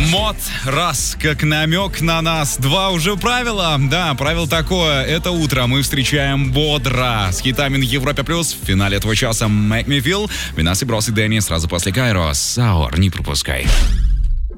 Мод, раз, как намек на нас. Два уже правила. Да, правило такое. Это утро мы встречаем бодро. С хитами на Европе Плюс. В финале этого часа Make Me Feel. Винас и Брос и Дэнни сразу после Кайро. Саур, не пропускай.